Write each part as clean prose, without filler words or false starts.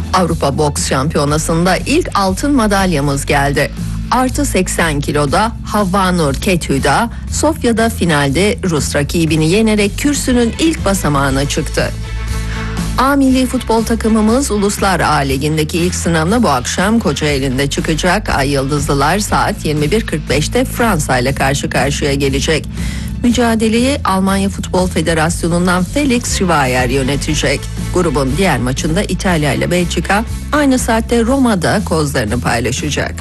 Avrupa Boks Şampiyonası'nda ilk altın madalyamız geldi. Artı 80 kiloda Havvanur Kethüda, Sofya'da finalde Rus rakibini yenerek kürsünün ilk basamağına çıktı. A milli futbol takımımız Uluslar A Ligi'ndeki ilk sınavına bu akşam Kocaeli'nde çıkacak. Ay Yıldızlılar saat 21.45'te Fransa ile karşı karşıya gelecek. Mücadeleyi Almanya Futbol Federasyonu'ndan Felix Schweier yönetecek. Grubun diğer maçında İtalya ile Belçika aynı saatte Roma'da kozlarını paylaşacak.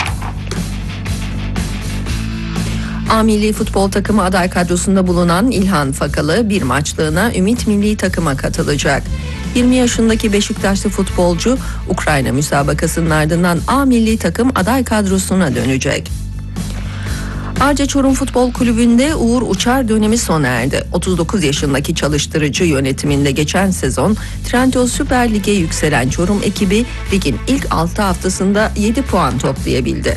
A milli futbol takımı aday kadrosunda bulunan İlhan Fakalı bir maçlığına Ümit milli takıma katılacak. 20 yaşındaki Beşiktaşlı futbolcu Ukrayna müsabakasının ardından A milli takım aday kadrosuna dönecek. Arca Çorum Futbol Kulübü'nde Uğur Uçar dönemi sona erdi. 39 yaşındaki çalıştırıcı yönetiminde geçen sezon Trendyol Süper Lig'e yükselen Çorum ekibi ligin ilk 6 haftasında 7 puan toplayabildi.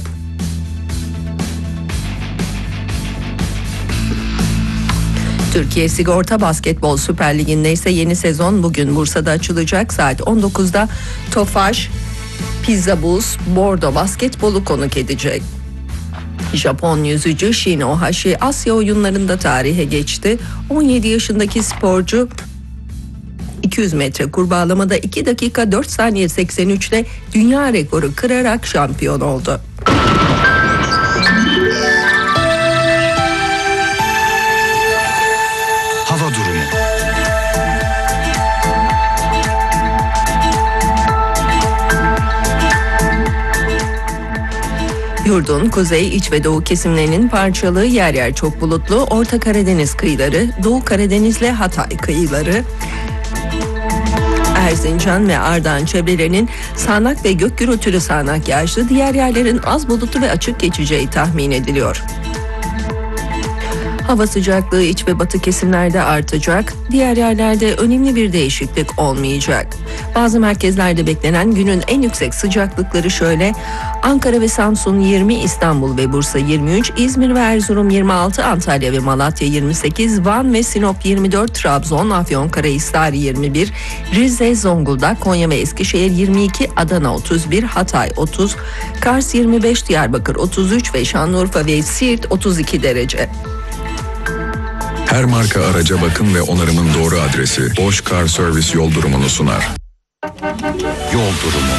Türkiye Sigorta Basketbol Süper Ligi'nde ise yeni sezon bugün Bursa'da açılacak. Saat 19'da Tofaş, Pizzabuz, Bordo Basketbol'u konuk edecek. Japon yüzücü Shin Ohashi Asya oyunlarında tarihe geçti. 17 yaşındaki sporcu 200 metre kurbağalamada 2 dakika 4 saniye 83 ile dünya rekoru kırarak şampiyon oldu. Hava durumu. Yurdun kuzey, iç ve doğu kesimlerinin parçalı, yer yer çok bulutlu, Orta Karadeniz kıyıları, Doğu Karadeniz'le Hatay kıyıları, Erzincan ve Ardahan çevrelerinin sağanak ve gök gürültülü sağanak yağışlı, diğer yerlerin az bulutlu ve açık geçeceği tahmin ediliyor. Hava sıcaklığı iç ve batı kesimlerde artacak, diğer yerlerde önemli bir değişiklik olmayacak. Bazı merkezlerde beklenen günün en yüksek sıcaklıkları şöyle: Ankara ve Samsun 20, İstanbul ve Bursa 23, İzmir ve Erzurum 26, Antalya ve Malatya 28, Van ve Sinop 24, Trabzon, Afyonkarahisar 21, Rize, Zonguldak, Konya ve Eskişehir 22, Adana 31, Hatay 30, Kars 25, Diyarbakır 33 ve Şanlıurfa ve Siirt 32 derece. Her marka araca bakım ve onarımın doğru adresi Bosch Car Service yol durumunu sunar. Yol durumu.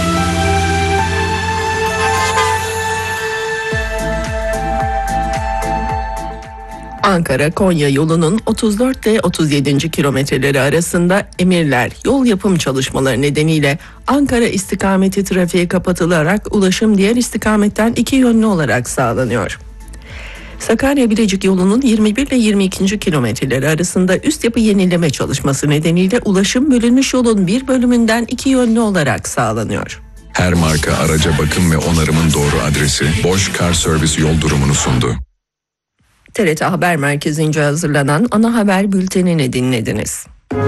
Ankara-Konya yolunun 34 ve 37. kilometreleri arasında emirler yol yapım çalışmaları nedeniyle Ankara istikameti trafiğe kapatılarak ulaşım diğer istikametten iki yönlü olarak sağlanıyor. Sakarya-Bilecik yolunun 21 ile 22. kilometreleri arasında üst yapı yenileme çalışması nedeniyle ulaşım bölünmüş yolun bir bölümünden iki yönlü olarak sağlanıyor. Her marka araca bakım ve onarımın doğru adresi Bosch Car Service yol durumunu sundu. TRT Haber Merkezi'nce hazırlanan ana haber bültenini dinlediniz.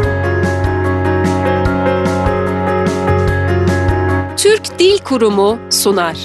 Türk Dil Kurumu sunar.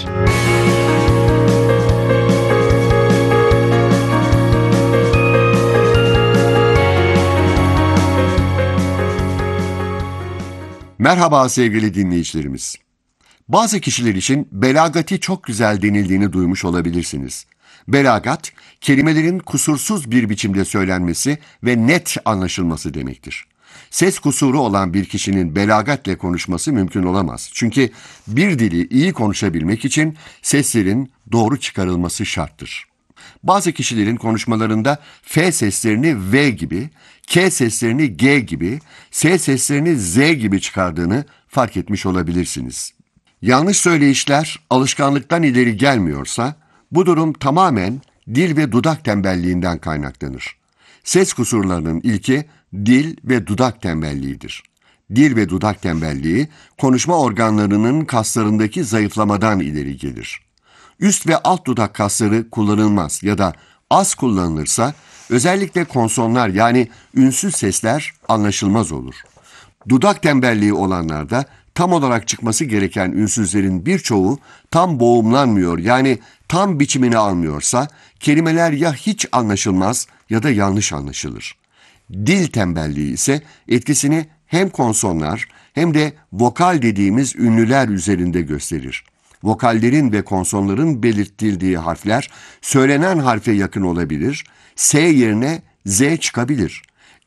Merhaba sevgili dinleyicilerimiz. Bazı kişiler için belagati çok güzel denildiğini duymuş olabilirsiniz. Belagat, kelimelerin kusursuz bir biçimde söylenmesi ve net anlaşılması demektir. Ses kusuru olan bir kişinin belagatle konuşması mümkün olamaz. Çünkü bir dili iyi konuşabilmek için seslerin doğru çıkarılması şarttır. Bazı kişilerin konuşmalarında F seslerini V gibi, K seslerini G gibi, S seslerini Z gibi çıkardığını fark etmiş olabilirsiniz. Yanlış söyleyişler alışkanlıktan ileri gelmiyorsa, bu durum tamamen dil ve dudak tembelliğinden kaynaklanır. Ses kusurlarının ilki dil ve dudak tembelliğidir. Dil ve dudak tembelliği, konuşma organlarının kaslarındaki zayıflamadan ileri gelir. Üst ve alt dudak kasları kullanılmaz ya da az kullanılırsa, özellikle konsonlar yani ünsüz sesler anlaşılmaz olur. Dudak tembelliği olanlarda tam olarak çıkması gereken ünsüzlerin birçoğu tam boğumlanmıyor, yani tam biçimini almıyorsa kelimeler ya hiç anlaşılmaz ya da yanlış anlaşılır. Dil tembelliği ise etkisini hem konsonlar hem de vokal dediğimiz ünlüler üzerinde gösterir. Vokallerin ve konsonların belirtildiği harfler söylenen harfe yakın olabilir, S yerine Z çıkabilir.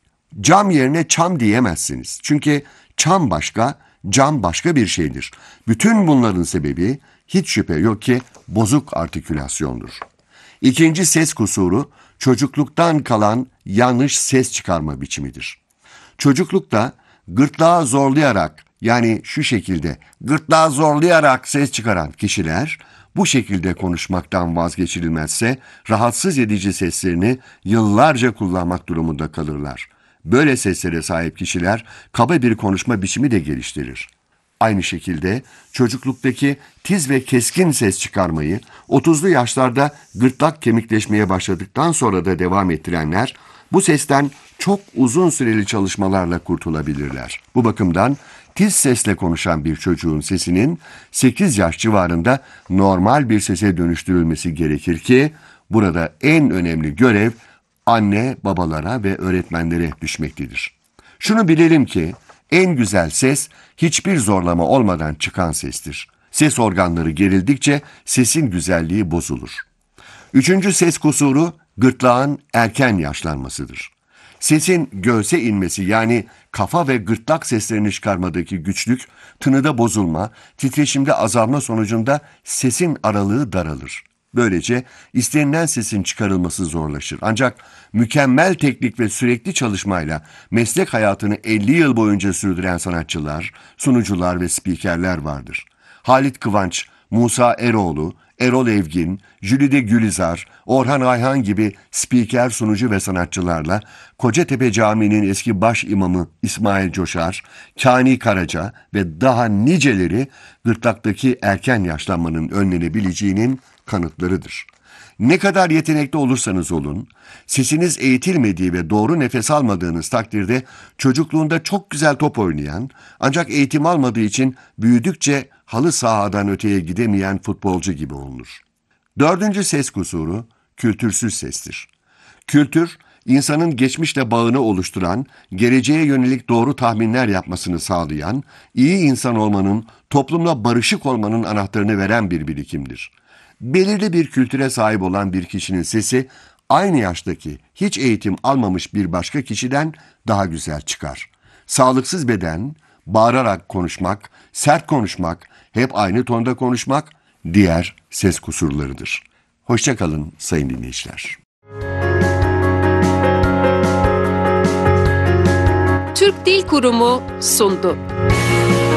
Cam yerine çam diyemezsiniz. Çünkü çam başka, cam başka bir şeydir. Bütün bunların sebebi hiç şüphe yok ki bozuk artikülasyondur. İkinci ses kusuru çocukluktan kalan yanlış ses çıkarma biçimidir. Çocuklukta gırtlağı zorlayarak, yani şu şekilde gırtlağı zorlayarak ses çıkaran kişiler bu şekilde konuşmaktan vazgeçirilmezse rahatsız edici seslerini yıllarca kullanmak durumunda kalırlar. Böyle seslere sahip kişiler kaba bir konuşma biçimi de geliştirir. Aynı şekilde çocukluktaki tiz ve keskin ses çıkarmayı 30'lu yaşlarda gırtlak kemikleşmeye başladıktan sonra da devam ettirenler bu sesten çok uzun süreli çalışmalarla kurtulabilirler. Bu bakımdan tiz sesle konuşan bir çocuğun sesinin 8 yaş civarında normal bir sese dönüştürülmesi gerekir ki burada en önemli görev anne, babalara ve öğretmenlere düşmektedir. Şunu bilelim ki en güzel ses hiçbir zorlama olmadan çıkan sestir. Ses organları gerildikçe sesin güzelliği bozulur. Üçüncü ses kusuru gırtlağın erken yaşlanmasıdır. Sesin göğse inmesi, yani kafa ve gırtlak seslerini çıkarmadaki güçlük, tınıda bozulma, titreşimde azalma sonucunda sesin aralığı daralır. Böylece istenilen sesin çıkarılması zorlaşır. Ancak mükemmel teknik ve sürekli çalışmayla meslek hayatını 50 yıl boyunca sürdüren sanatçılar, sunucular ve spikerler vardır. Halit Kıvanç, Musa Eroğlu, Erol Evgin, Jülide Gülizar, Orhan Ayhan gibi spiker, sunucu ve sanatçılarla Kocatepe Camii'nin eski baş imamı İsmail Coşar, Kani Karaca ve daha niceleri gırtlaktaki erken yaşlanmanın önlenebileceğinin kanıtlarıdır. Ne kadar yetenekli olursanız olun, sesiniz eğitilmediği ve doğru nefes almadığınız takdirde çocukluğunda çok güzel top oynayan, ancak eğitim almadığı için büyüdükçe halı sahadan öteye gidemeyen futbolcu gibi olunur. Dördüncü ses kusuru kültürsüz sestir. Kültür, insanın geçmişle bağını oluşturan, geleceğe yönelik doğru tahminler yapmasını sağlayan, iyi insan olmanın, toplumla barışık olmanın anahtarını veren bir birikimdir. Belirli bir kültüre sahip olan bir kişinin sesi aynı yaştaki hiç eğitim almamış bir başka kişiden daha güzel çıkar. Sağlıksız beden, bağırarak konuşmak, sert konuşmak, hep aynı tonda konuşmak diğer ses kusurlarıdır. Hoşça kalın sayın dinleyiciler. Türk Dil Kurumu sundu.